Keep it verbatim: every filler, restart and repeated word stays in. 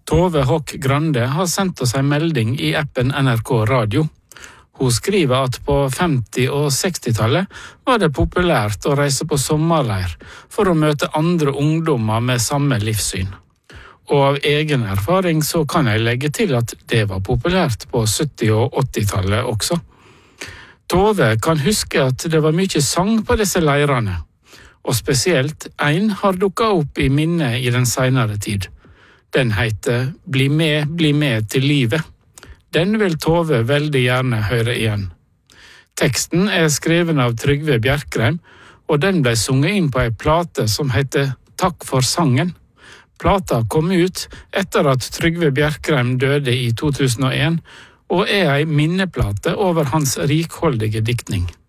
Tove Hock Grande har sendt oss en melding i appen N R K Radio. Hun skriver at på femti- og sekstitallet var det populært å reise på sommerleir for å møte andre ungdommer med samme livssyn. Og av egen erfaring så kan jeg legge til at det var populært på sytti- og åttitallet også. Tove kan huske at det var mye sang på disse leirene, og spesielt en har dukket opp i minnet i den senere tid. Den heter «Bli med, bli med til livet». Den vil Tove veldig gjerne høre igjen. Teksten er skreven av Trygve Bjerkreim, og den ble sunget inn på ei plate som heter «Takk for sangen». Plata kom ut etter at Trygve Bjerkreim døde i to tusen og en, og er ei minneplate over hans rikholdige diktning.